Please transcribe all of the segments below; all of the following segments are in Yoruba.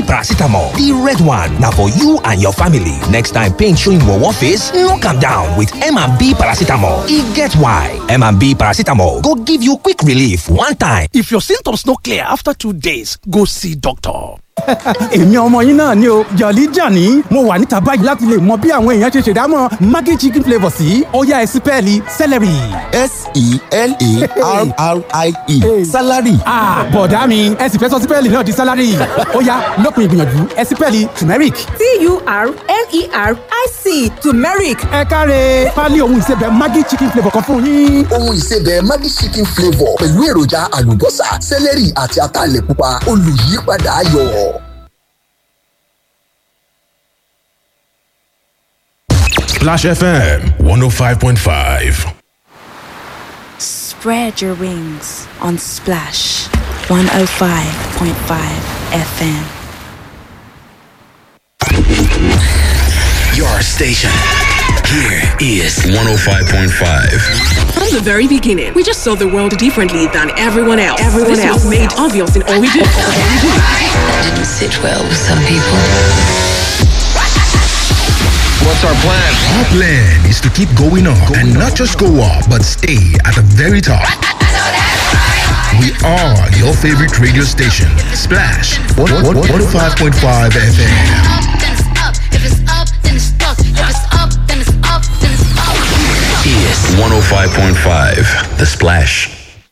paracetamol. The red one na for you and your family. Next time pain show him wowo face, knock am down with M&B paracetamol. E get why. M&B paracetamol go give you quick relief one time. If your symptoms no clear after 2 days, go see doctor. èmi ọmọ yín náà ni o Jolly Johnny mo wà níta báyìí láti lè mọ bí àwọn èèyàn ṣe ṣèdámọ̀ Maggi chicken flavour sí ó yá ẹsipẹ́ẹ̀lì celery. S-E-L-A-R-R-I-E salary. bọ̀dá mi ẹ sì fẹ́ sọ sípẹ́ẹ̀lì náà di salary ó yá lópin ìgbìyànjú ẹsipẹ́ẹ̀lì turmeric. T-U-R-M-E-R-I-C turmeric. ẹ káre pálí ohun ìsebẹ̀ Maggi chicken flavour kan fún yín. ohun ìsebẹ̀ Maggi chicken flavour pẹ̀lú èròjà àlùbọ́sà celery àti ataalẹ̀ pupa olùyípadà ayọ̀. Splash FM 105.5. Spread your wings on Splash 105.5 FM. Your station. Here is 105.5. From the very beginning, we just saw the world differently than everyone else. This was made obvious in all we do. That didn't sit well with some people. What's our plan? Our plan is to keep going up and not just go up, but stay at the very top. We are your favorite radio station, Splash 105.5 FM. If it's up, then it's stuck. If it's up, then it's up, then it's up. Is 105.5 The Splash.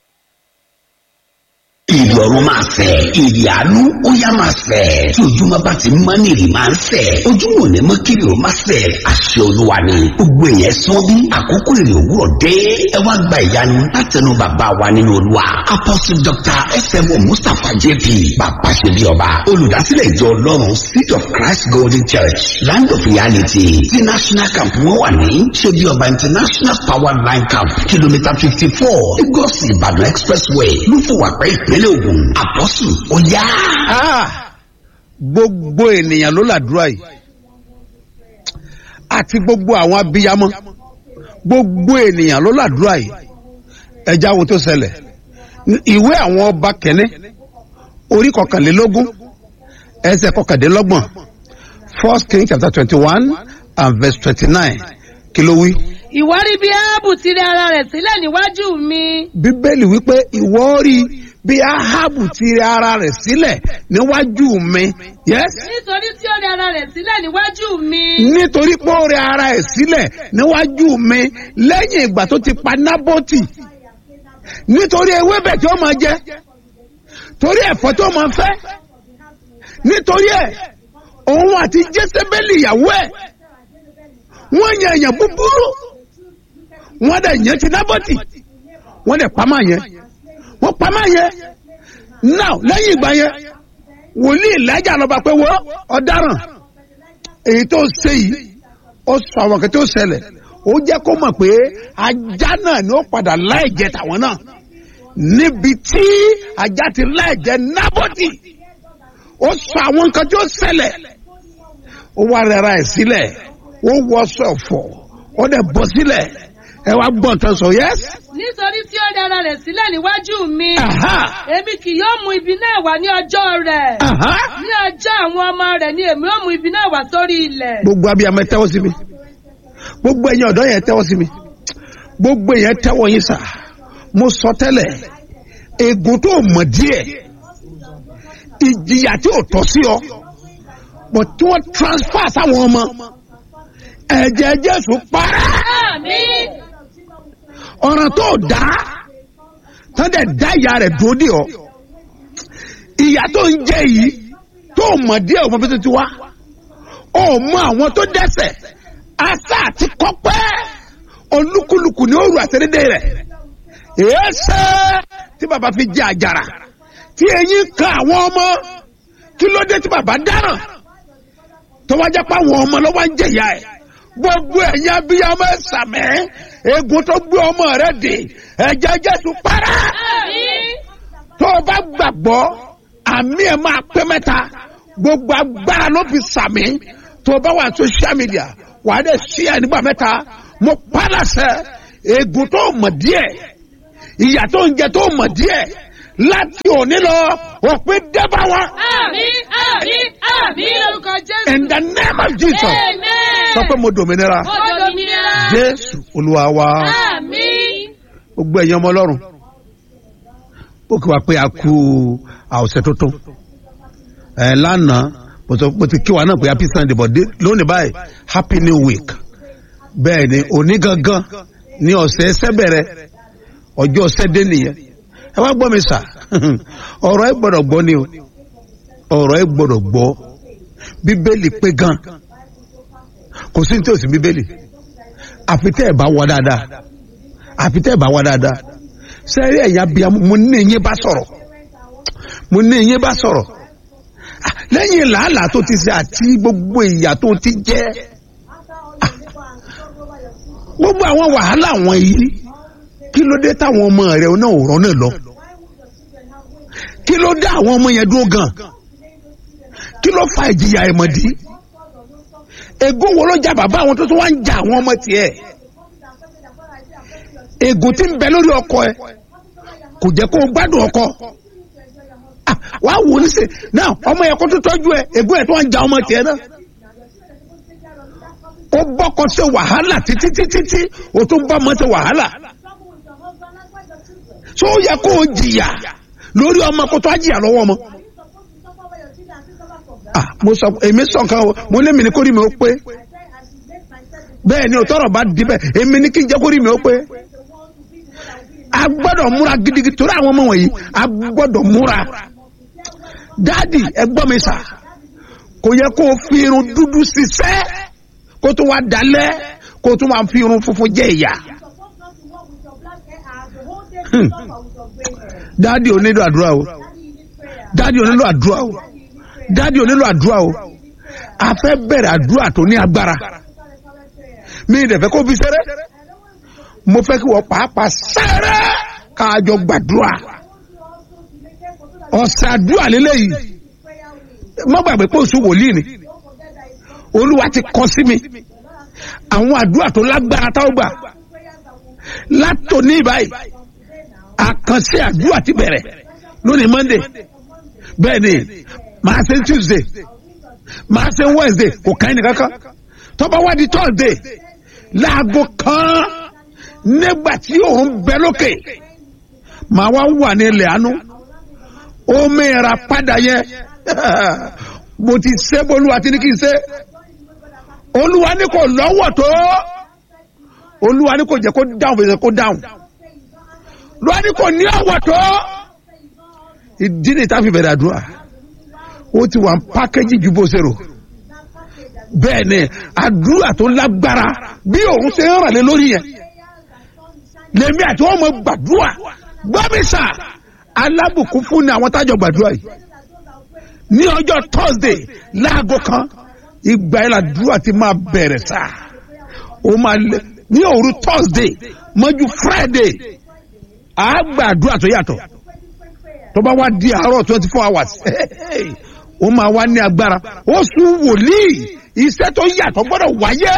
Ìrì ọ̀run máa fẹ̀, ìrì àánú ó yá máa fẹ̀. Tí ojúmọ́ bá ti mọ́ ní ìrì máa ń fẹ̀. Ojúmọ́ ò ní mọ́ kí ìrì ó máa fẹ̀. Àṣẹ Olúwa ni. Gbogbo èèyàn sán bí àkókò ìrì òwúrọ̀ dé. Ẹ wá gba ìyanu látẹnu bàbá wa nínú Olúwa. Apostle Dr. S.M.O. Mustapha J.P. Bàbá ṣe bí ọba. Olùdásílẹ̀ ìjọ Ọlọ́run Seed of Christ Golden Church Land of Reality. Tí National Camp wọ́n wà ní ṣe bí ọba International Power Line Camp kìlómítà 54 Lagos Ìbàdàn Expressway Lúfọ̀wàpẹ́ ìpínlẹ̀ Ògùn. Àpọ́sù ó yá. Gbogbo ènìyàn ló làdúrà yìí àti gbogbo àwọn abiyamọ gbogbo ènìyàn ló làdúrà yìí ẹja wo tó ṣẹlẹ̀ ìwé àwọn ọba kẹ́ni orí 21 ẹsẹ̀ 29 1 Kings chapter 21 and verse 29 kí ló wí. Ìwọ rí bí Áhábù ti rẹ ara rẹ̀ sílẹ̀ níwájú mi. Bíbélì wípé ìwọ rí bí Áhábù ti rẹ ara rẹ̀ sílẹ̀ níwájú mi. Yes. Nítorí tí ó rẹ ara rẹ̀ sílẹ̀ níwájú mi. Nítorí pé ó rẹ ara rẹ̀ sílẹ̀ níwájú mi lẹ́yìn ìgbà tó ti pa Nábótì. Nítorí ewébẹ̀ tí ó máa jẹ. Torí ẹ̀fọ́ tó máa fẹ́. Nítorí ẹ̀ òun àti Jésébélì ìyàwó ẹ̀ wọ́n yan èèyàn búburú. Wọ́n dẹ̀ yẹn ti Nábótì. Wọ́n dẹ̀ pamọ́ yẹn. Wọ́n pamọ́ yẹn. Now lẹ́yìn ìgbà yẹn wòlíì Èlíjà lọ bá pé wọ́n ọ̀daràn èyí tó ṣe yìí ó sọ àwọn kan tó ṣẹlẹ̀ ó jẹ́ kó mọ̀ pé ajá náà ni ó padà láìjẹ tàwọn náà níbi tí ajá ti láìjẹ Nábótì ó sọ àwọn nǹkan tó ṣẹlẹ̀ ó wá rẹra ẹ̀ sílẹ̀ ó wọṣọ ọ̀fọ̀ ó dẹ̀ bọ́ sílẹ̀ ẹ wá gbọ́ nǹkan sọ yẹ́s. Nítorí tí ó dára rẹ̀ sílẹ̀ níwájú mi. Èmi kì yóò mú ibi náà wá ní ọjọ́ rẹ̀. Ní ọjọ́ àwọn ọmọ rẹ̀ ni èmi ó mú ibi náà wá sórí ilẹ̀. Gbogbo abiyamọ ẹ tẹ́wọ́ sí mi. Gbogbo ẹ̀yin ọ̀dọ́ yẹn tẹ́wọ́ sí mi. Gbogbo ẹ̀yin tẹ́wọ́ yín sà. Mo sọ tẹ́lẹ̀ ègún tó mọ̀ díẹ̀ ìjìyà tí ò tọ́ sí ọ bọ̀ tí wọ́n transfer sáwọn ọmọ ẹ̀jẹ̀ Jésù para. Ọ̀ràn tó dá tọ́dẹ̀ dá ìyá rẹ̀ dúró dé ọ ìyá tó ń jẹ yìí tó mọ̀ díẹ̀ ọmọ bí tó ti wá ó mọ àwọn tó dẹ́ṣẹ̀ asá àti kọ́pẹ́ olúkúlùkù ní òru àtẹ́rẹ́dẹ́ rẹ̀ èéṣẹ́ tí bàbá fi jẹ àjàrà tí eyín kan àwọn ọmọ kí ló dé tí bàbá dáràn tó wájá pa àwọn ọmọ lọ́wọ́ ń jẹ̀yà ẹ̀ gbogbo ẹ̀yin abiyamọ ẹ̀sàmẹ́ egun tó gbé ọmọ rẹ̀ dé ẹ̀jẹ̀ Jésù para tó o bá gbàgbọ́ àmì ẹ̀ máa pé mẹ́ta gbogbo agbára ló fi sàmì tó o bá wà social media wà á dẹ̀ sí ẹ̀ nígbà mẹ́ta mo pàlàṣẹ egun tó mọ̀ díẹ̀ ìyà tó ń jẹ tó mọ̀ díẹ̀ láti òní lọ òpin dẹ́bà wọn. Àmín, àmín, àmín lórúkọ Jésù. In the name of Jesus. Amen. Sọ pé mo dòmìnira. Mo dòmìnira. Jésù Olúwa wa. Àmín. Gbogbo ẹ̀yin ọmọ Ọlọ́run. Ó kí wa pé a kú àwòsẹ̀ tuntun. Lánàá mo ti kí wa náà pé happy Sunday but lónìí báyìí happy new week. Bẹ́ẹ̀ ni òní gangan ní ọ̀sẹ̀ ẹsẹ̀ bẹ̀rẹ̀ ọjọ́ ọ̀sẹ̀ dé nìyẹn. Ẹ wá gbọ́ mi sà, ọ̀rọ̀ ẹ gbọ́dọ̀ gbọ́ ni o, ọ̀rọ̀ ẹ gbọ́dọ̀ gbọ́. Bíbélì pé gan, kò sí ní tí ò sí Bíbélì. Àfi tẹ́ ẹ̀ bá wá dáadáa, àfi tẹ́ ẹ̀ bá wá dáadáa. Sẹ́rí ẹ̀yà bíi mo ní eyín bá sọ̀rọ̀, mo ní eyín bá sọ̀rọ̀. Lẹ́yìn làálàá tó ti ṣe àti gbogbo ìyà tó ti jẹ́. Gbogbo àwọn wàhálà wọn yìí, kí ló dé táwọn ọmọ rẹ̀ náà ò rọ́nà lọ? Kí ló dé àwọn ọmọ yẹn dúró gan? Kí ló fa ìjìyà ẹ̀mọ̀dí? Ègún wo ló jà bàbá àwọn tó tún wá ń jà àwọn ọmọ tiẹ̀? Ègún tí ń bẹ lórí ọkọ ẹ kò jẹ́ kó o gbádùn ọkọ. Wà á wò ó níṣẹ́ náà ọmọ yẹn kó tó tọ́jú ẹ ègún ẹ̀ tó wá ń jà ọmọ tiẹ̀ náà. Ó bọ́kọ ṣe wàhálà títí ó tún bá ọmọ ṣe wàhálà. Tó yẹ kó o jìyà lórí ọmọ kó tó á jìyà lọ́wọ́ ọmọ. Mo sọ èmi sọ nǹkan o mo lé mi ní kórìí mi ó pé bẹ́ẹ̀ ni òtọ́rọ̀ bá di bẹ́ẹ̀ èmi ní kí n jẹ́ kórìí mi ó pé. A gbọ́dọ̀ múra gidigidi torí àwọn ọmọ wọ̀nyí a gbọ́dọ̀ múra. Dáàdì ẹ gbọ́ mi sà, kò yẹ kó o fi irun dúdú ṣiṣẹ́ kó tó wá dalẹ̀ kó tó wá fi irun funfun jẹ ìyà. Dáàdì ò nílò àdúrà o, dáàdì ò nílò àdúrà o, dáàdì ò nílò àdúrà o. A fẹ́ bẹ̀rẹ̀ àdúrà tó ní agbára. Mi ì dẹ̀ fẹ́ kó fi ṣeré. Mo fẹ́ kí wọ́n pàápàá sẹ́rẹ́ káàjọ gbàdúrà. Ọ̀sẹ̀ àdúrà lélẹ́yìí. Má gbàgbé pé oṣù wòlíì ni. Olúwa ti kọ sí mi. Àwọn àdúrà tó lágbára táwọn gbà. Látòní báyìí, àkànṣe àdúrà ti bẹ̀rẹ̀ lónìí Monday. Bẹ́ẹ̀ ni, màá ṣe Tuesday, màá ṣe Wednesday, kò kàn ní kankan. Tó bá wá di Thursday, láago kan nígbà tí òun bẹ lókè màá wá wà ní ilẹ̀ àánú omi ìrà padà yẹn mo ti ṣe bolúwa tí ní kí n ṣe Olúwa ní kò lọ́wọ́ tó Olúwa ní kò jẹ́ kó dáhùn fèsì kó dáhùn Olúwa ní kò ní ọwọ́ tó ìdí ni tá fi bẹ̀rẹ̀ àdúrà ó ti wà pákéjì ju bó ṣe rò bẹ́ẹ̀ ni àdúrà tó lágbára bí òun ṣe ń rà lé lórí yẹn lèmi àti wọn mọ gbàdúrà gbọmísà alábùkún fún ni àwọn tájọ gbàdúrà yìí ní ọjọ́ Thursday láago kan ìgbà yẹn làdúrà ti máa bẹ̀rẹ̀ sá ó máa lẹ ní òru Thursday mọ́jú Friday àgbàdúrà tó yàtọ̀ tó bá wá di àárọ̀ 24 hours ó máa wá ní agbára ó sún wòlíì iṣẹ́ tó yàtọ̀ gbọ́dọ̀ wáyé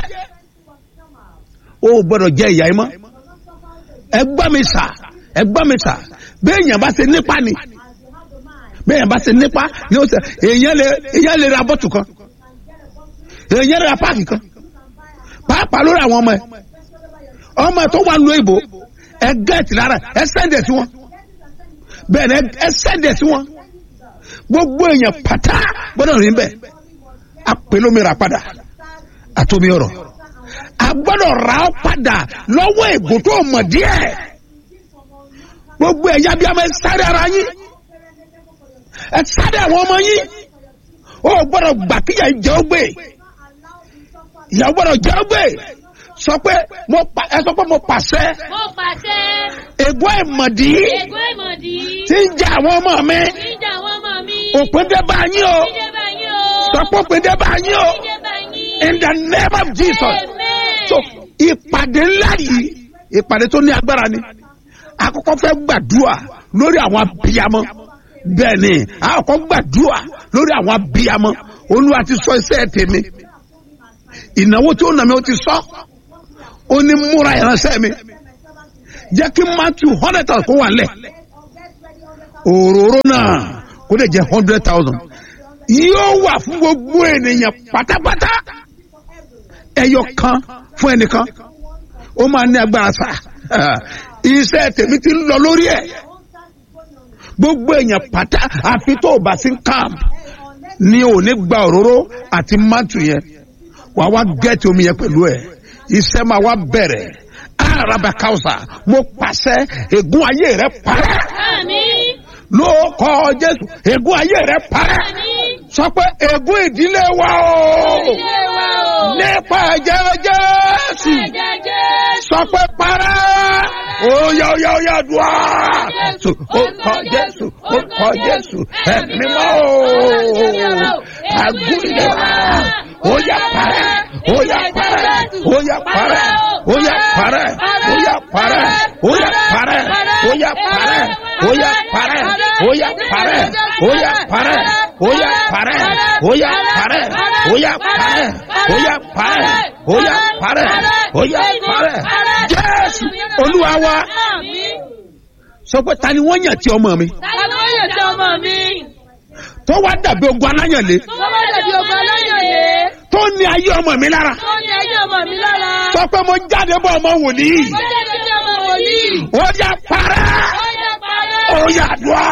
ó gbọ́dọ̀ jẹ́ ìyá ẹ mọ́. Ẹgbọ́n mi sà béèyàn bá ṣe nípa ni béèyàn bá ṣe nípa ni ó ṣe èèyàn lè ra bọ́tù kan èèyàn lè ra páàkì kan pàápàá lórí àwọn ọmọ ẹ tó wà lóyè ìbò ẹ gẹ́ẹ̀tì lára ẹ sẹ́ndẹ̀ sí wọn bẹ́ẹ̀ ni ẹ sẹ́ndẹ̀ sí wọn gbogbo èèyàn pátá gbọ́dọ̀ rí bẹ́ẹ̀ apèlómìnira padà àtomi ọ̀rọ̀ a gbọ́dọ̀ ra ọ́ padà lọ́wọ́ ègbò tó mọ̀ díẹ̀ gbogbo ẹ̀yà bí a máa ń sáré ara yín ẹ sáré àwọn ọmọ yín ó gbọ́dọ̀ gbà kíyà jẹ́ ó gbé ìyàwó gbọ́dọ̀ jẹ́ ó gbé sọ pé ẹ sọ pé mo pàṣẹ ègbò ìmọ̀dí tí ń jẹ àwọn ọmọ mi òpin dé bá yín o sọ pé òpin dé bá yín o in the name of Jesus. So ìpàdé ńlá yìí ìpàdé tó ní agbára ni àkọ́kọ́ fẹ́ gbàdúrà lórí àwọn abiyamọ bẹ́ẹ̀ ni àkọ́kọ́ gbàdúrà lórí àwọn abiyamọ Olúwa ti sọ iṣẹ́ tèmi ìnáwó tí ó nà mí ó ti sọ ó ní múra ìránṣẹ́ mi jẹ́ kí Matthew 100 kó wà lẹ̀ òróró náà kó lè jẹ́ 100,000 yóò wà fún gbogbo ènìyàn pátápátá ẹyọ kan fún ẹnìkan ó máa ní agbára sá iṣẹ́ tèmi ti ń lọ lórí ẹ̀ gbogbo èèyàn pátá àfi tó o bá sí camp ní ò ní gba òróró àti mátù yẹn wà wá gẹ́ẹ̀tì omi yẹn pẹ̀lú ẹ̀ iṣẹ́ máa wá bẹ̀rẹ̀ araba kausa mo pàṣẹ ègún ayé rẹ parẹ́ ló kọ Jésù ègún ayé rẹ parẹ́ sọ pé ègún ìdílé wa o nípa ẹ̀jẹ̀ Jésù sọ pé parẹ́ oya dùn á ó kọ Jésù ẹ̀mí mọ́ o àgùnlé wa oya parẹ́ oya parẹ́ oya parẹ́ oya parẹ́ oya parẹ́ oya parẹ́ oya parẹ́ oya parẹ́ oya parẹ́ oya parẹ́ oya parẹ́ oya parẹ́ oya parẹ́ oya parẹ́ oya parẹ́ oya parẹ́ Jésù Olúwa wa sọ pé ta ni wọ́n yàn tí ọmọ mi tó wá dàbí ogun aláyànlé tó ní ayé ọmọ mi lára sọ pé mo jáde bọ́ ọmọ wòlíì ó yá parẹ́ ó yá dùn á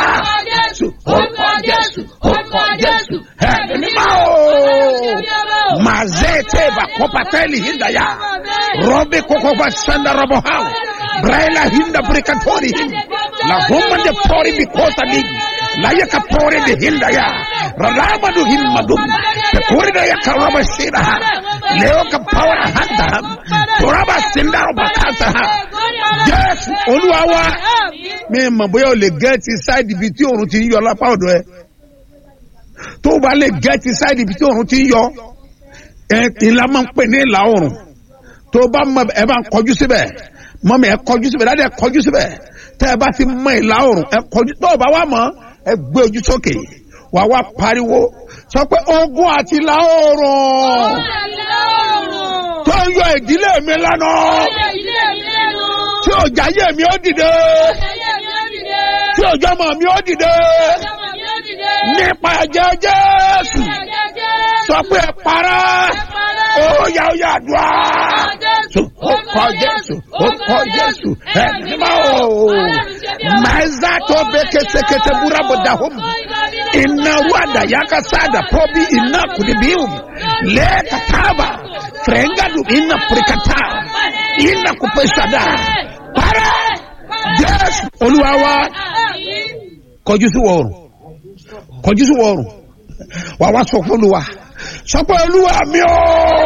orúkọ Jésù ẹ̀mí mímọ́ o mazete bakopateli hindaya robe kokofa sanda robo hao braila hinda brikatori la humma de pori bikosa ligi la yaka pori de hindaya ralama du himmadum te pori da yaka roba sida leo ka pawara handa toraba sinda roba kasa yes Olúwa wa mi mọ̀ bóyá o lè get inside ibi tí oòrùn ti ń yọ lápá ọ̀dọ̀ ẹ tó bá lè get inside ibi tí oòrùn ti ń yọ ìlà máa ń pè ní ìlà oòrùn tó bá mọ ẹ bá ń kọjú síbẹ̀ mọ́mí ẹ kọjú síbẹ̀ dáadé ẹ kọjú síbẹ̀ tẹ́ ẹ bá ti mọ ìlà oòrùn ẹ kọjú tó bá wà mọ́ ẹ gbé ojú sókè wà wá pariwo sọ pé ogun àti ìlà oòrùn tó ń yọ ìdílé mi lánàá tí ọjà yé mi ó dìde tí ọjọ́ mọ̀ mi ó dìde nípa ẹ̀jẹ̀ Jésù sọ pé ẹ para ó yá dùn á orúkọ Jésù ẹ̀mí máa o mẹ́zà tó bẹ kẹsẹkẹsẹ búrábọ̀ dàhùn iná wàdà yàkà sáàdà pọ́bí iná kùdìbíhùn lẹ́ẹ̀kàtàbà fẹ̀rẹ̀ngàdù iná pùrìkàtà iná kùpẹ̀sàdà para Jésù Olúwa wa kọjú sí wọ̀ọ̀rùn wà wá sọ fún Olúwa sọ pé Olúwa mi o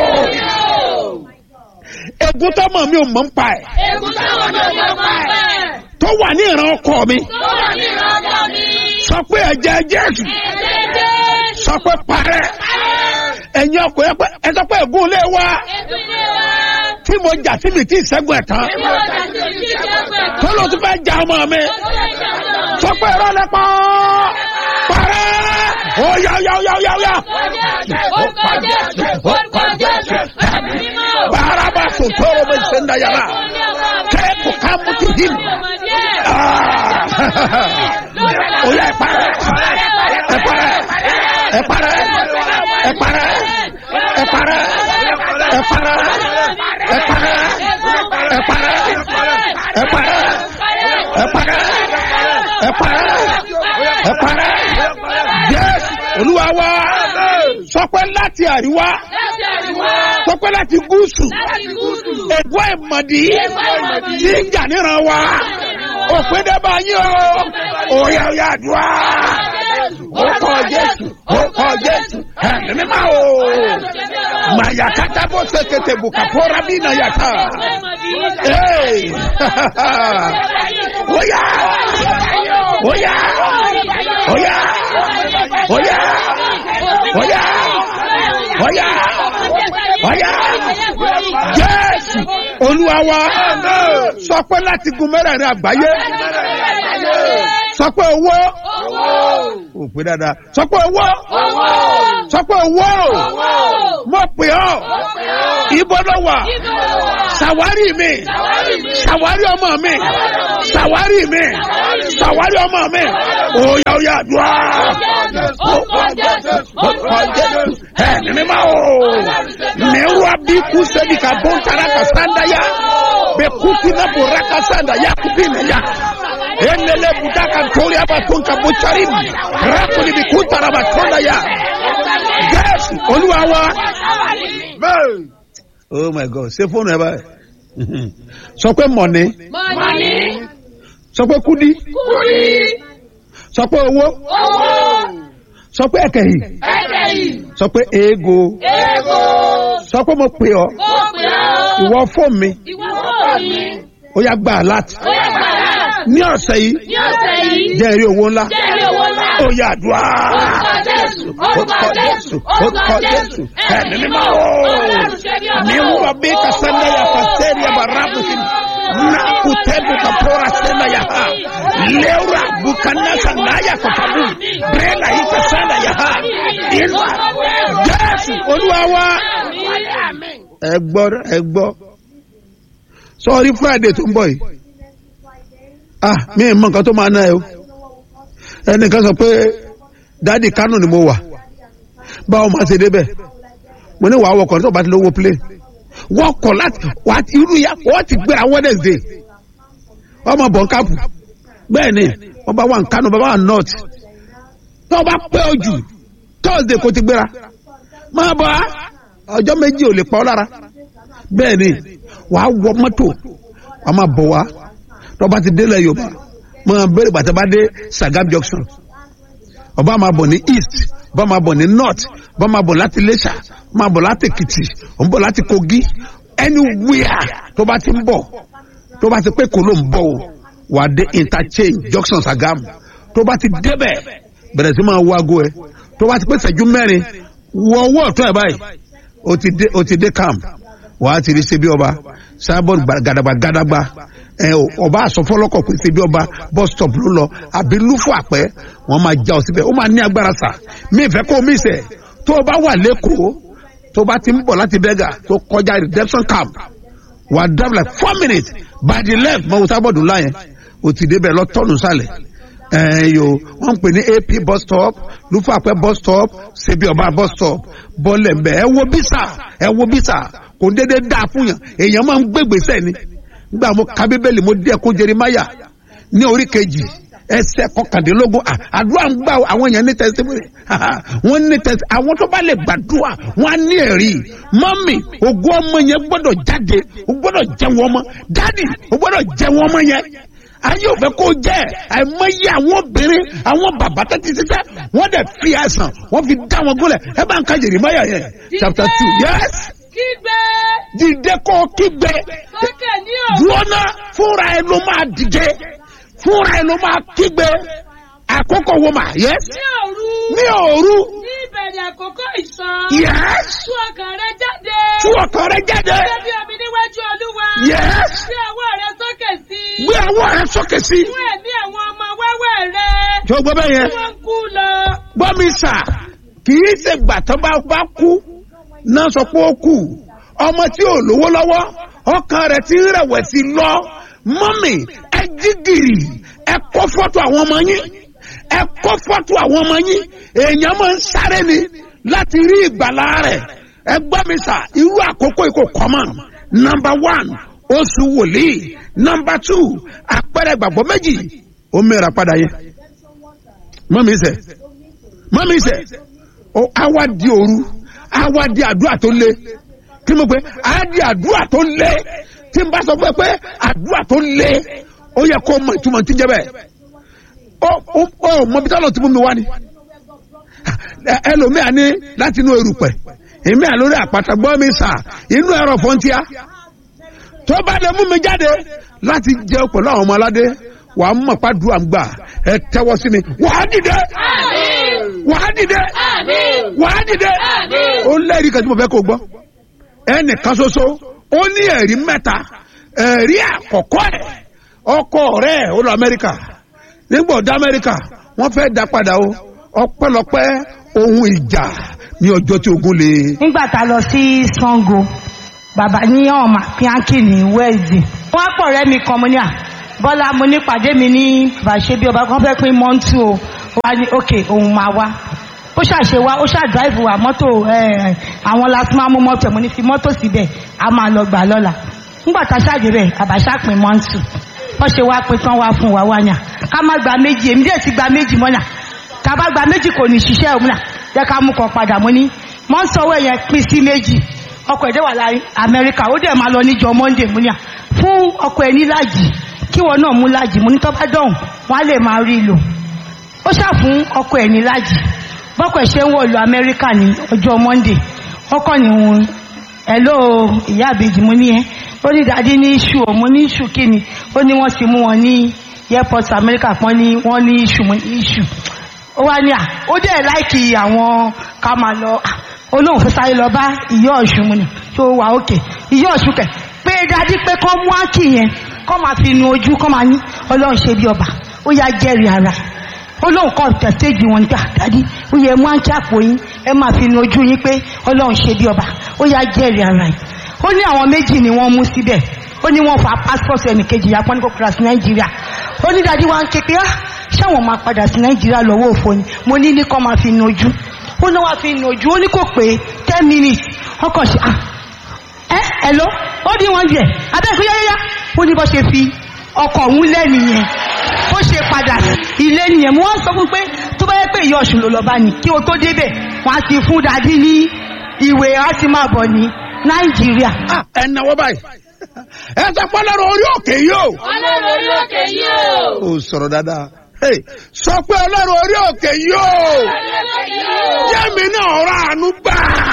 ègún tó mọ̀ mi ò mọ̀ ń pa ẹ̀ tó wà ní ìran ọkọ mi sọ pé ẹ̀jẹ̀ Jésù sọ pé parẹ́ ẹ̀yin ọkọ ẹ sọ pé ègún lé wa tí mo jà sí mi tí ìṣẹ́gun ẹ̀ tán tó ló tún fẹ́ jà ọmọ mi sọ pé ẹ̀rọ lẹ́pọ̀ parẹ́ ó yá baraba sotoro bẹ senda yàrá kẹ́ẹ̀kọ́ ká mú ti hìm ó yá yes Olúwa wa sọ pé láti àríwá sọ pé láti gúúsù ègbó ìmọ̀dí tí ń jà níran wa òpin dẹ́bà yín o ó yá dùn á orúkọ Jésù ẹ̀mí mímọ́ o mayakata bó sekete bukapora bina yata oya Jésù Olúwa wa sọ pé láti gun mẹ́rẹ̀ẹ̀rin àgbáyé sọ pé owó òpin dáadáa sọ pé owó sọ pé owó mo pè ọ́ ibo ló wà ṣàwárí mi ṣàwárí ọmọ mi ṣàwárí mi ṣàwárí ọmọ mi oya oya dùá ẹni mi máa o mẹ́wàá bí kú sẹ́ni ká bọ́ ntara ka sanda ya bẹ́ẹ̀ kú tí náà bò ra ka sanda ya kú bí nà ya enele buta ka ntori abatun ka butari rakuli bi kú tara ba tọ́nda ya Jésù Olúwa wa. Oh my God, ṣe fóònù ẹ báyìí sọ pé mọ̀ni sọ pé kúdí sọ pé owó sọ pé ẹ̀kẹ̀yìn sọ pé eego sọ pé mo pè ọ́ ìwọ fóònù mi ó yá gbà láti ní ọ̀sẹ̀ yìí jẹ́ èrè owó ńlá ó yá àdúrà orúkọ Jésù ẹ̀mí mímọ́ ní wúwa bí kasanda ya fasẹ́rì ya barabu sin na kutẹ́bù kapora sẹ́nà ya ha lẹ́wura bukana sandaya kọfàbù bẹ́ẹ̀la yìí kasanda ya ha ìlú Jésù Olúwa wa ẹgbọ́ sọ́ọ́rí Friday tó ń bọ̀ yìí mi ì mọ nǹkan tó máa ná ẹ o ẹnìkan sọ pé dáàdì Kánò ni mo wà báwo máa ṣe débẹ̀ mo ní wàá wọkọ̀ tó bá ti lówó plane wọkọ̀ láti irú ya wọ́n ti gbéra Wednesday ọmọ bọ̀ǹkàpù bẹ́ẹ̀ ni wọ́n bá wà ní Kánò bá wà ní North tó bá pẹ́ ojú Thursday kò ti gbéra máa bọ̀ ọjọ́ méjì ò lè pa ọ́ lára bẹ́ẹ̀ ni wàá wọ mọ́tò wàá máa bọ̀ wá tó bá ti délẹ̀ Yorùbá máa bẹ̀rẹ̀ bàtà bá dé Sagam Junction ọba máa bọ̀ ní East ọba máa bọ̀ ní North ọba máa bọ̀ láti Iléṣà máa bọ̀ láti Èkìtì ó ń bọ̀ láti Kogi anywhere tó bá ti ń bọ̀ tó bá ti pé kò ló ń bọ̀ o wà á dé interchange Junction Sagam tó bá ti débẹ̀ bẹ̀rẹ̀ sí máa wọ aago ẹ̀ tó bá ti pé ṣẹ́jú mẹ́rin wọ owó ọ̀tún ẹ̀ báyìí ó ti dé camp wà á ti rí ṣe bí ọba sábọ̀d gàdàgbà ọba àsọfọlọkọ pé ṣe bí ọba bus stop ló lọ àbí lúfọ àpẹ wọn máa já ọ síbẹ̀ ó máa ní agbára sà mí ìfẹ́ kó mi sẹ̀ tó o bá wà lẹ́kọ̀ọ́ tó o bá ti ń bọ̀ láti bẹ́gà tó kọjá redemption camp wà á drive like 4 minutes by the left mọ̀ wọ́n sábọ̀dù láyẹn o ti débẹ̀ lọ tọ́nù sálẹ̀ wọ́n ń pè ní AP bus stop lúfọ àpẹ bus stop ṣe bí ọba bus stop bọ́ọ̀lẹ̀ ń bẹ̀ ẹ wo bísà kò ń dédé dáa fún yàn èèyàn máa ń gbégbèsè ni nígbà mo ka Bíbélì mo dé ẹkún Jeremáyà ní orí kejì ẹsẹ̀ kọkàndínlógún àdúrà ń gbà àwọn èèyàn ní testimony wọ́n ní testimony àwọn tó bá lè gbàdúrà wọ́n á ní ẹ̀rí mọ́mì ògo ọmọ yẹn gbọ́dọ̀ jáde ó gbọ́dọ̀ jẹun ọmọ dádì ó gbọ́dọ̀ jẹun ọmọ yẹn ayé ò fẹ́ kó jẹ́ àìmọye àwọn obìnrin àwọn bàbá tó ti ṣiṣẹ́ wọ́n dẹ̀ fi àìsàn wọ́n fi dá wọn gúnlẹ̀ ẹ bá ń ka Jeremáyà yẹn chapter 2 yes. Kígbe. Dìde kó kígbe. Sókè ní òru. Dúrọ́nà fúnra ẹ ló máa dìde. Fúnra ẹ ló máa kígbe. Àkókò wo mà? Yes. Ní òru. Ní òru. Ní ìbẹ̀rẹ̀ àkókò ìṣàn. Yes. Tú ọkàn rẹ jáde. Tú ọkàn rẹ jáde. Gbé bí omi níwájú Olúwa. Yes. Gbé ọwọ́ rẹ sókè sí. Gbé ọwọ́ rẹ sókè sí. Fún ẹ̀mí àwọn ọmọ wẹ́wẹ́ rẹ. Tí o gbọ́ bẹ́ẹ̀ yẹn. Tí wọ́n kú lọ. Gbọ́ mi sà, kì í ṣe gbà tó bá kú. Náà sọ pé ó kù ọmọ tí ò lówó lọ́wọ́ ọkàn rẹ̀ ti rẹ̀wẹ̀sì lọ mọ́mì ẹ jí gìrì ẹ kọ́ fọ́tò àwọn ọmọ yín ẹ kọ́ fọ́tò àwọn ọmọ yín èèyàn máa ń sáré ni láti rí ìgbàlá rẹ̀ ẹ gbọ́ mi sà irú àkókò ìkó kọ́mọ̀ number 1 oṣù wòlíì number 2 àpẹẹrẹ ìgbàgbọ́ méjì ó mẹ́ra padà yẹn mọ́mì sẹ̀ ó àwa di òru àwa di àdúrà tó le kí mo pé a di àdúrà tó le tí n bá sọ pé àdúrà tó le ó yẹ kó mọ ìtumọ̀ tí ń jẹ́ bẹ́ẹ̀ ó mọ bí táwọn tí mú mi wá ni ẹlòmíà ní láti inú erùpẹ̀ èmi à lórí àpáta gbọ́ mi sà inú ẹ̀rọ fọ́ntíà tó bá lè mú mi jáde láti jẹ́ pẹ̀lú àwọn ọmọ aládé wà á mọ̀ pàdúrà ń gbà ẹ tẹ́wọ́ sí mi wà á dìde wà á dìde wà á dìde ó lẹ́rìí kan tí mo fẹ́ kó gbọ́ ẹnìkan ṣoṣo ó ní ẹ̀rí mẹ́ta ẹ̀rí àkọ́kọ́ ẹ̀ ọkọ rẹ̀ ó lọ Amẹ́ríkà nígbà ọ̀dọ̀ Amẹ́ríkà wọ́n fẹ́ dá padà o ọpẹ́lọpẹ́ ohun ìjà ní ọjọ́ tí ogun le. nígbà tá a lọ sí Sango bàbá ní ọmọ píánkì ní wẹ́ẹ̀dì wọ́n á pọ̀ rẹ́ mi kan mo ní à Bọ́lá mo ní pàdé mi ní bàṣẹ́bí ọba kan fẹ́ pín mọ́ńtù o wá ní òkè òun máa wá ó ṣàṣe wá ó ṣàdráìfù wá mọ́tò àwọn láti máa mú mọ́tò ẹ̀ mo ní fi mọ́tò síbẹ̀ a máa lọ gbà lọ́la nígbà tá a ṣàjẹ́ bẹ́ẹ̀ àbáṣà pín mọ́ńtù wọ́n ṣe wá pín tán wá fún wa wáyà ká má gba méjì èmi dẹ̀ ti gba méjì mọ́nà ká bá gba méjì kò ní ṣiṣẹ́ òun náà jẹ́ ká mú kan padà mo ní mọ́ńtù ọwọ́ yẹn pín sí méjì ọkọ̀ ẹ̀dẹ́ wà láàrin Amẹ́ríkà ó dẹ̀ máa lọ níjọ Monday mo ní à fún ọkọ̀ ẹ̀ ní láàjì kí wọn náà mú láàjì mo ní tọ́ bá dọ̀hùn wọn á lè máa rí lò ó ṣà fún ọkọ̀ ẹ̀ ní láàjì bọ́kọ̀ ẹ̀ ṣe ń wọ̀ lọ Amẹ́ríkà ní ọjọ́ Monday ọkọ̀ ní wọn hello ìyá àbèjì mo ní ẹ ó ní dàdí ní iṣu ò mo ní iṣu kí ni ó ní wọ́n ti mú wọn ní airport Amẹ́ríkà pọ́n ní wọ́n ní iṣu mo ní iṣu ó wá ní à ó dẹ̀ láìkì àwọn ká máa lọ olóhùn fẹ́ sáré lọ bá ìyá ọ̀ṣun mu ni tó wà òkè ìyá ọ̀ṣun kẹ̀ pé dádì pé kọ́ mú ákì yẹn kọ́ máa fi nu ojú kọ́ máa ní ọlọ́run ṣe bí ọba ó yá jẹ́rìí ara olóhùn kọ́ tẹ̀sítéèjì wọn nígbà dádì ó yẹ mú ákì àpò yín ẹ máa fi nu ojú yín pé ọlọ́run ṣe bí ọba ó yá jẹ́rìí ara yìí ó ní àwọn méjì ni wọ́n mú síbẹ̀ ó ní wọ́n fa passport ẹnìkejì yà pọ́n ní kó kúrò sí Nàìjíríà ó ní dádì wa ń ké pé ṣáwọn máa padà sí Nàìjíríà lọ́wọ́ òfò ni mo ní kọ́ máa fi nu ojú ó ní wá fi nùjú ó ní kò pé 10 minutes ọkọ̀ ṣe ẹ̀lọ́ ó dín wọn jẹ́ abẹ́ẹ̀kú yáyáyá ó ní bọ́ ṣe fi ọkọ̀ òun lẹ́nìyẹn ó ṣe padà ilé nìyẹn mo wá sọ fún pé tó bá yẹ pé ìyá ọ̀ṣun ló lọ bá ní kí o tó débẹ̀ wọ́n á ti fún dádì ní ìwé á ti máa bọ̀ ní Nàìjíríà. ẹ náwó báyìí ẹ sọ pé ọlọ́run orí òkè yìí o. ọlọ́run orí òkè yìí o. ó sọ̀rọ̀ dáadáa sọ pé ọlọ́run orí òkè yìí o. yẹ́mi náà ọ̀rọ̀ àánú gbà.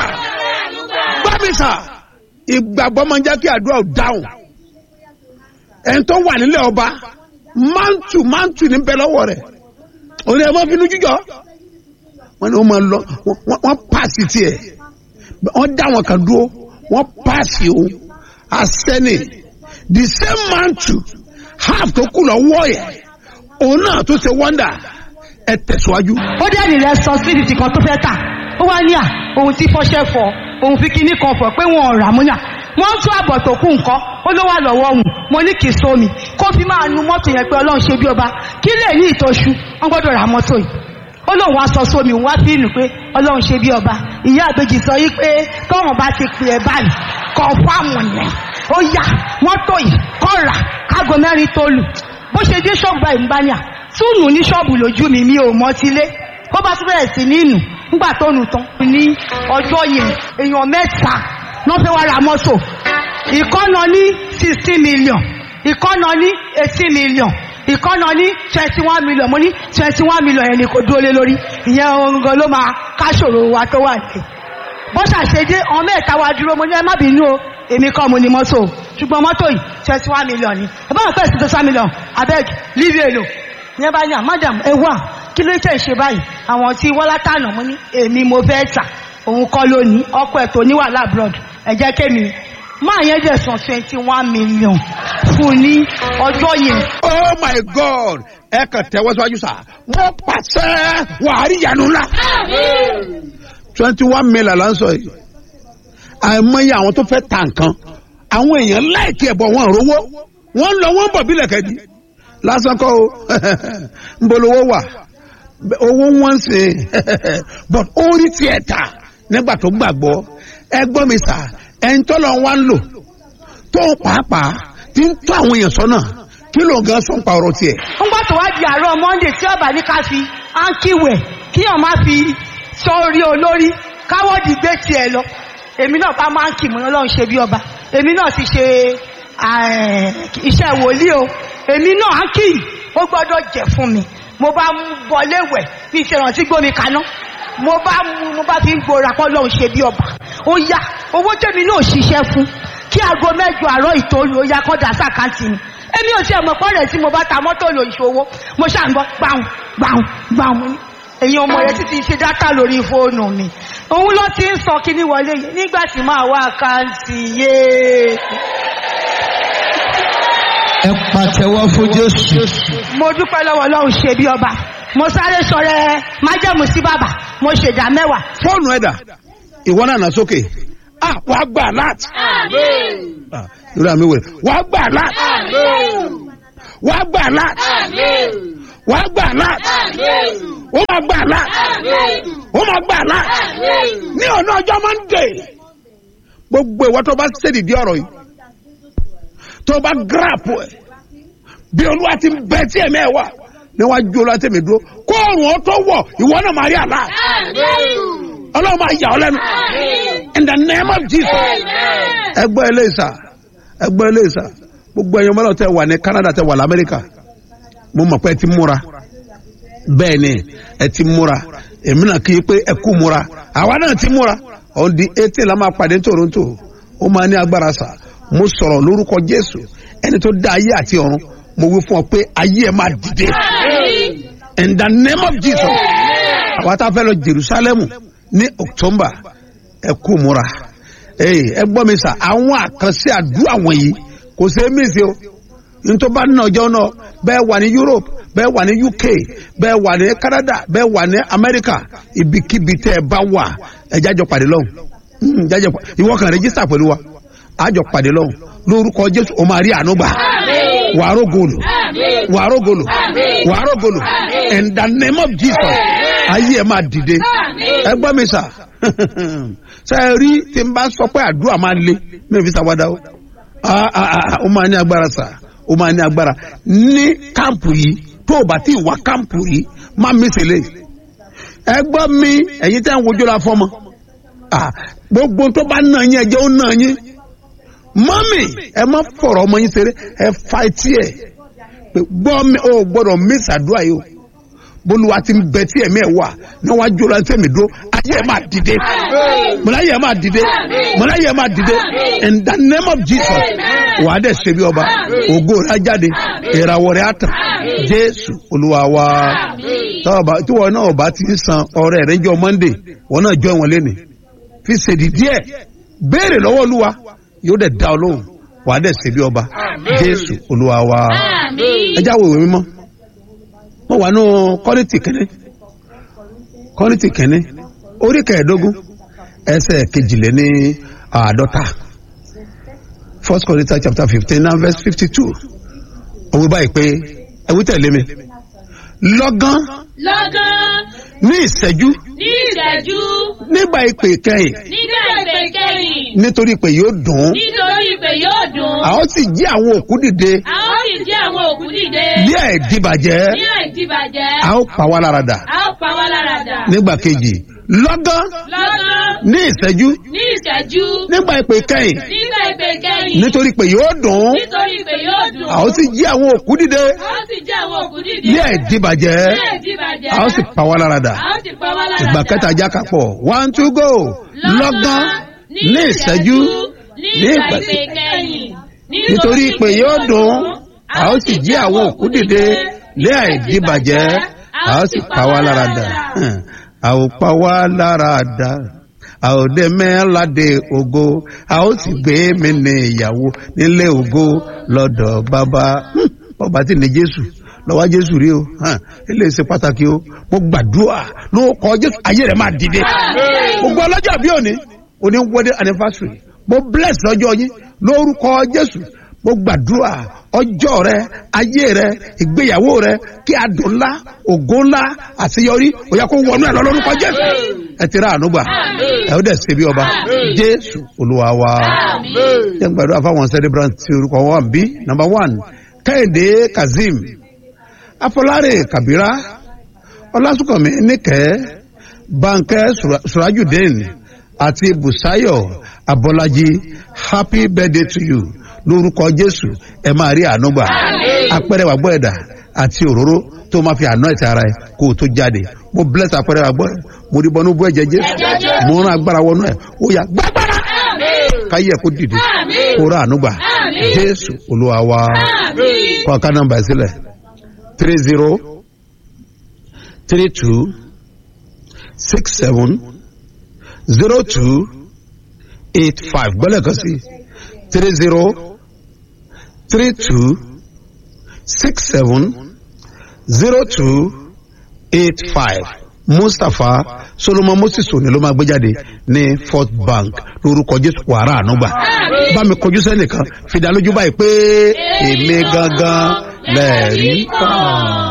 gbàmísà ìgbàgbọ́ máa ń jẹ́ kí àdúrà dáhùn. ẹni tó wà nílẹ̀ ọba mántù ní bẹ lọ́wọ́ rẹ̀ òun ni ẹ máa fi nu jíjọ. wọ́n ní wọ́n máa lọ wọ́n pàṣẹ tiẹ̀ wọ́n dá wọn kan dúró wọ́n pàṣẹ òun asẹ́ni the same mantu half tó kù lọ́wọ́ yẹn òun náà tó ṣe wọ́ndà ẹ tẹ̀síwájú. ó dẹ́ nílẹ̀ sọ síbìtì kan tó fẹ́ tà ó wá ní à òun ti fọṣẹ́ fọ òun fi kíní kan fọ pé wọn ò rà múnyà wọ́n ń tún àbọ̀ tó kù nǹkan ó ló wà lọ́wọ́ òun mo ní kì í sómi kó fi máa nu mọ́tò yẹn pé ọlọ́run ṣe bí ọba kí lè ní ìtọ́ṣu wọ́n gbọ́dọ̀ ra mọ́tò yìí ó lóun wá sọ sómi òun wá fi nù pé ọlọ́run ṣe bí ọba ìyá àbèjì sọ yí pé tọ́wọ́n bá ti pè é báyìí kọ́ fáàmù yẹn ó yá mọ́tò yìí kọ́ rà kágo mẹ́rin tó lù bó ṣe dé ṣọ́ọ̀bù báyìí ń bá ní à túnù ní ṣọ́ọ̀bù lójú mi ò mọ́ tilé ó bá tún bẹ̀rẹ̀ sí ní ìnù nígbà tó nù tán ní ọjọ́ yẹn èèyàn mẹ́ta ló fẹ́ wá ra mọ́tò ìkọ́nà ní 16 million ìkọ́nà ní 18 million ìkọ́nà ní 21 million mo ní 21 million yẹn ni kò dúró lé lórí ìyẹn ọ̀ngàn ló máa káṣòro wa tó wà ní bó ṣàṣedé ọmọ mẹ́ta wá dúró mo ní ẹ má bínú o èmi kọ́ mo ní mọ́tò ṣùgbọ́n mọ́tò yìí 21 million ni ẹ bá wọn fẹ́ sí 21 million abeg leave it alone ní ẹ bá yàn madam ẹ wà kí ló tẹ̀ ṣe báyìí àwọn tí wọ́n látànà mo ní èmi mo fẹ́ tà òun kọ́ lónìí ọkọ̀ ẹ̀ tó ní wàhálà abroad ẹ jẹ́ kémi máa yẹn jẹ́ san 21 million fún ní ọjọ́ yẹn. oh my god ẹ kàn tẹ́wọ́ síwájú sá wọ́n pàṣẹ wàhálì yanu ńlá 21 million là ń sọ yìí àìmọye àwọn tó fẹ́ ta nǹkan àwọn èèyàn láìkí ẹ̀bọ̀ wọn rówó wọ́n lọ wọ́n bọ̀ bílẹ̀ kẹ́dí lásán kọ́ o nbolówó wà owó wọn ṣe but orí tiẹ̀ ta nígbà tó gbàgbọ́ ẹgbọ́n mi sà ẹni tó lọ wá ń lò tó pàápàá tí ń tó àwọn èèyàn sọ́nà kí ló ń gan sọ́n pa ọ̀rọ̀ tiẹ̀. ń gbọ́ tó wá di àárọ̀ Monday tí ọba ní ká fi áńkíwẹ̀ kíyàn má fi sórí olórí káwọ́dì gbé tiẹ̀ lọ èmi náà bá máa ń kì mọ́ Ọlọ́run ṣe bí ọba èmi náà ti ṣe iṣẹ́ wòlíì o èmi náà á kì í ó gbọ́dọ̀ jẹ́ fún mi mo bá mú bọ́léwẹ̀ bí ìṣèrántí gbómi kaná mo bá fi ń gbòòrà kọ́ Ọlọ́run ṣe bí ọba ó yá owó tèmi náà ṣiṣẹ́ fún kí aago 8 àárọ̀ ìtòlù ó yá kọ́ dà sàkáǹtì mi èmi ò tiẹ̀ mọ̀ pọ́nrẹ̀ tí mo bá ta mọ́tò lò ìṣòwò mo ṣàǹgbọ́ gbàùn èyí ọmọ rẹ̀ títí ṣe dátà lórí fóònù mi òun ló ti ń sọ kíní wọlé yìí nígbà tí máa wá àkáǹtì yé. ẹ pàtẹ́wọ́ fún Jésù. mo dúpẹ́ lọ́wọ́ Ọlọ́run ṣe bí ọba mo sáré sọ̀rẹ́ májẹ̀mú sí bàbá mo ṣèdá mẹ́wàá. fóònù ẹ̀dà ìwọ náà nà sókè wàá gbà láti. lórí àmì wẹ̀ wàá gbà láti. wàá gbà láti. wàá gbà láti. ó máa gbà láti. ó máa gbà láti. ní ọ̀nà ọjọ́ Monday gbogbo ìwọ tó bá ṣèdìdí ọ̀rọ̀ yìí tó bá gíràpù ẹ̀ bí olúwa ti bẹ tí ẹ̀mí ẹ̀ wà níwájú olúwa tẹ̀mí dúró kóòrùn ó tó wọ̀ ìwọ náà máa rí àlá ọlọ́run máa yà ọ́ lẹ́nu in the name of Jesus. ẹgbẹ́ eléyìísà gbogbo ẹ̀yin ọmọlọ́wọ́ tẹ wà ní Canada tẹ wà lamẹ́ríkà mo mọ̀ pé ẹ ti múra bẹ́ẹ̀ ni ẹ ti múra èmi náà kì í pé ẹ kú múra àwa náà ti múra on the 18 la máa pàdé Toronto ó máa ní agbára sà mo sọ̀rọ̀ lórúkọ Jésù ẹni tó dá ayé àti ọ̀run mo wí fún ọ pé ayé ẹ máa dìde in the name of Jesus. àwa tá a fẹ́ lọ Jerusalem ní October ẹ kú múra ẹ gbọ́ mi sà àwọn àkànṣe àdúrà wọ̀nyí kò ṣeé mísì o nítorí bá nínú ọjọ́ náà bẹ́ẹ̀ wà ní Europe bẹ́ẹ̀ wà ní UK bẹ́ẹ̀ wà ní Canada bẹ́ẹ̀ wà ní America ibikíbi tẹ́ ẹ bá wà ẹ jájọ pàdé lọ́hùn ìwọ kan rẹ́jísítà pẹ̀lú wa àjọ pàdé lọ́hùn lórúkọ Jésù o máa rí àánú gbà wàá rógòlò in the name of Jesus ayé ẹ máa dìde ẹ gbọ́ mi sà ṣe é rí tí n bá sọ pé àdúrà máa le mi ò fi ṣàwádà o ó máa ní agbára sà ó máa ní agbára ní kámpù yìí tó o bá ti wá kámpù yìí má mi ṣẹlẹ̀ ẹ gbọ́ mi ẹ̀yin tẹ́ ń wojú la fọ́mọ gbogbo tó bá nà yín ẹ̀jẹ̀ ó nà yín mọ́mì ẹ má fọ̀rọ̀ ọmọ yín ṣeré ẹ fa etí ẹ̀ gbọ́ mi ò gbọ́dọ̀ mísà àdúrà yìí o bólúwa ti ń bẹ tí ẹ̀mí ẹ̀ wà níwájú ọ̀la tẹ̀mí dúró ayé ẹ̀ máa dìde mọ̀láyé ẹ̀ máa dìde mọ̀láyé ẹ̀ máa dìde in the name of Jesus wà á dẹ̀ ṣe bí ọba ògo rẹ̀ á jáde ìràwọ̀ rẹ̀ á tàn Jésù Olúwa wa tí wọn náà bá ti ń san ọrẹ rẹ̀ jọ Monday wọn náà jọ ìwọ̀n lẹ́nu fi ṣèdí díẹ̀ béèrè lọ́wọ́ Olúwa yóò dẹ̀ dá ọ lóhùn wà á dẹ̀ ṣe bí ọba Jésù Olúwa wa ẹ já wo ìwé mímọ́ mo wà nù Kọ́ríńtì kẹ́ni orí kẹẹ̀ẹ́dógún ẹsẹ̀ kejìléní àádọ́ta 1 Corinthians chapter 15 verse 52 òwe báyìí pé ẹ̀wí tẹ̀lé mi lọ́gán ní ìṣẹ́jú nígbà ìpè kẹ́yìn nítorí ìpè yóò dùn a ó sì jí àwọn òkú dìde bí àìdíbàjẹ́ a ó pa wá lára dà nígbà kejì lọ́gán ní ìṣẹ́jú nígbà ìpè kẹ́yìn nítorí ìpè yóò dùn a ó sì jí àwọn òkú dìde bí àìdíbàjẹ́ a ó sì pa wá lára dà ìgbà kẹta jákà pọ̀ 1 2 go lọ́gán ní ìṣẹ́jú ní ìgbà kẹ́yìn nítorí ìpè yóò dùn a ó sì jí àwọn òkú dìde lé àìdíbàjẹ́ a ó sì pa wá lára dà a ó pa wá lára dà a ó dé mẹ́ládé ògo a ó sì gbé mi ní ìyàwó nílé ògo lọ́dọ̀ bàbá bàbá tí ní Jésù lọ́wọ́ Jésù rí o ilé ṣe pàtàkì o mo gbàdúrà ló kọ Jésù ayé rẹ̀ máa dìde gbogbo ọlọ́jọ́ bí òní wedding anniversary mo bless lọ́jọ́ yín lórúkọ Jésù mo gbàdúrà ọjọ́ rẹ ayé rẹ ìgbéyàwó rẹ kí adùn ńlá ògo ńlá àṣeyọrí ó yá kó wọnú ẹ lọ lórúkọ Jésù ẹ ti rà ànúgbà ẹ ó dẹ̀ ṣe bí ọba Jésù Olúwa wa jẹ́ gbàdúrà fáwọn celebrant tí orúkọ wọn bí number 1 Kẹ́hìndé Kazeem Afọláre Kabira Ọlásùnkànmí Níkẹ́ Bánkẹ́ Surajudeen àti Bùsáyọ̀ Abọ́lájí happy birthday to you lórúkọ Jésù ẹ máa rí ànúgbà apẹrẹ wà gbọ́ ẹ̀dà àti òróró tó máa fi àná ẹ̀tẹ̀ ara ẹ̀ kó o tó jáde mo bless apẹrẹ wà gbọ́ ẹ̀ mo rí bọ́nú bú ẹ̀jẹ̀ Jésù mo rán agbára wọnú ẹ̀ ó yá gbàgbára káyé ẹ̀ kó dìde kó rà ànúgbà Jésù Olúwa wa kọ́ ọ̀ká nọ́mbà sílẹ̀ 30 32 67 02 85 gbọ́dọ̀ kan sí 30 32 67 02 85 Mustapha Solomon Moses òní ló máa gbé jáde ní First Bank lórúkọ Jésù wàrà ànúgbà bá mi kọjú sẹ́nìkan fìdá lójú báyìí pé èmi gangan lẹ́ẹ̀rí kan.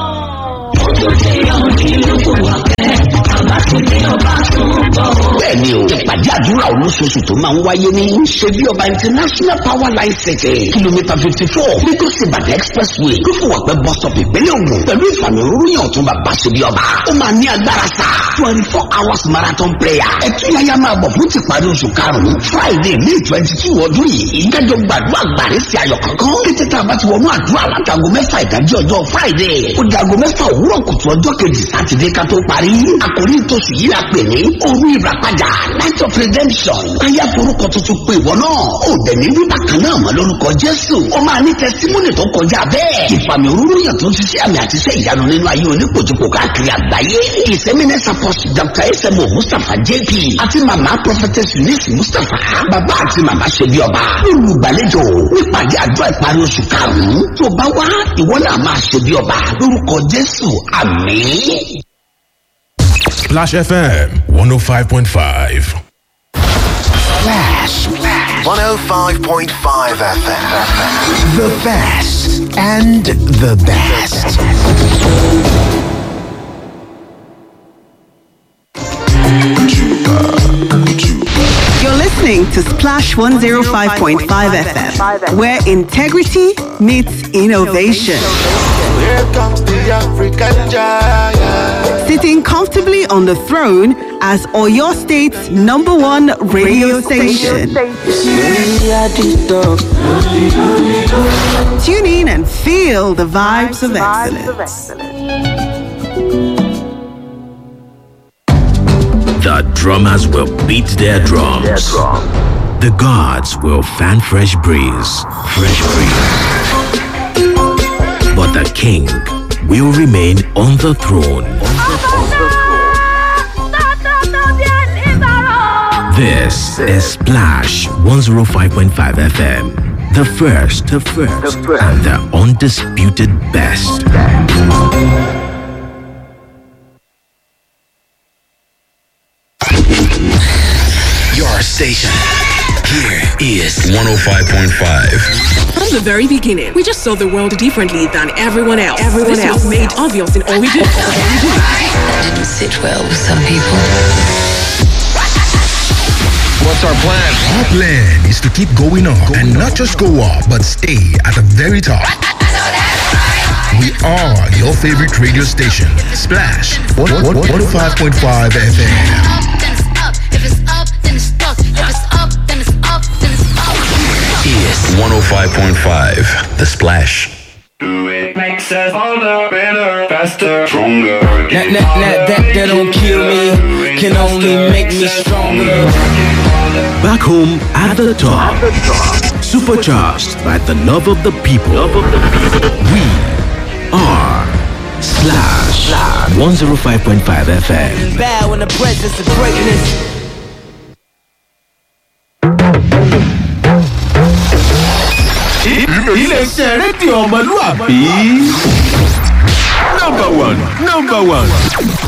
Bẹ́ẹ̀ni o, ìpàdé àdúrà olóṣooṣù tó máa ń wáyé ní Ṣebí Ọba International Power Line City, kìlómítà 54, Lagos Ibadan Expressway, Rúfùwàpẹ́ bus stop ìpínlẹ̀ Ògùn, pẹ̀lú ìfàmì òróró ọ̀tún bàbá Ṣebí Ọba. Ó máa ní agbára sá 24 hours marathon prayer. Ẹ̀túnyáyá máa bọ̀ fún tìparí oṣù karùn-ún, Friday, May 22 ọdún yìí. Ìdájọ́ gbàdúrà gbàrí sí ayọ̀ kankan. Kété tá a bá ti wọnú àdúrà látago mẹ́fà ìdájí ọjọ́ Friday. Ó di aago mẹ́fà òwúrọ̀ kùtù ọjọ́ kejì Sátidé ká tó parí. Àkòrí ìtòsù yìí la pè ní òru ìràpadà, Night of Redemption. Káyà forúkọ tuntun pé ìwọ náà. Ó dẹ̀ ní bíbá kan náà mọ́ lórúkọ Jésù. Ó máa ní tẹsítímọ́nì tó kọjá bẹ́ẹ̀. Ìfàmì òróró yàn tó ń ṣiṣẹ́ àmì àti iṣẹ́ ìyanu nínú ayé onípòjúpò káàkiri àgbáyé. Ìsẹ́mínẹ́sà Apostle Dr. S.M.O. Mustapha J.P. àti màmá Prophetess Eunice Mustapha. Bàbá àti màmá Ṣebí Ọba. Olùgbàlejò nípàdé àdúrà ìparí oṣù karùn-ún. Tó bá wá ìwọ náà máa Ṣebí Ọba lórúkọ Jésù. Àmín. Splash FM 105.5. Flash 105.5 FM. The best and the best. You're listening to Splash 105.5 FM, where integrity meets innovation. Here comes the African giant. Sitting comfortably on the throne as Oyo State's #1 radio station. Tune in and feel the vibes of excellence. The drummers will beat their drums. The gods will fan fresh breeze. But the king will remain on the throne. This is Splash 105.5 FM. The first and the undisputed best. Your station. Here is 105.5. From the very beginning, we just saw the world differently than everyone else. This was made obvious in all we do. That didn't sit well with some people. What's our plan? Our plan is to keep going up and not just go up, but stay at the very top. We are your favorite radio station, Splash 105.5 FM. Is 105.5 The Splash. Do it makes us harder, better, faster, stronger. That don't kill me, can only make me stronger. Back home at the top, supercharged by the love of the people. We are Splash 105.5 FM. Bow in the presence of greatness. Ilé-iṣẹ́ rédíò ọmọlúwàbí. Number one.